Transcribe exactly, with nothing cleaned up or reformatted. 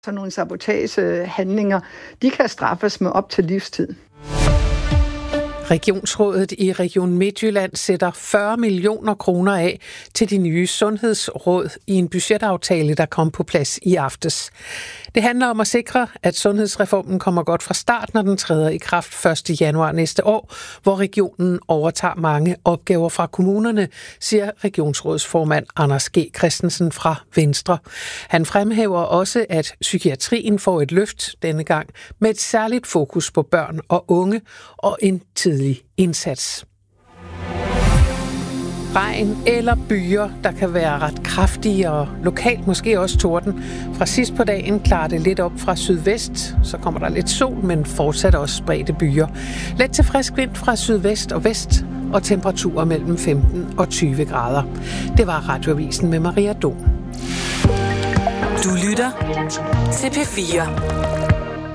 Sådan nogle sabotagehandlinger, de kan straffes med op til livstid. Regionsrådet i Region Midtjylland sætter fyrre millioner kroner af til de nye sundhedsråd i en budgetaftale, der kom på plads i aftes. Det handler om at sikre, at sundhedsreformen kommer godt fra start, når den træder i kraft første januar næste år, hvor regionen overtager mange opgaver fra kommunerne, siger regionsrådsformand Anders G. Christensen fra Venstre. Han fremhæver også, at psykiatrien får et løft denne gang med et særligt fokus på børn og unge og en tidlig indsats. Regn eller byer, der kan være ret kraftige og lokalt måske også torden. Fra sidst på dagen klarer det lidt op fra sydvest, så kommer der lidt sol, men fortsat også spredte byer. Let til frisk vind fra sydvest og vest og temperaturer mellem femten og tyve grader. Det var Radioavisen med Maria Dom. Du lytter til P fire.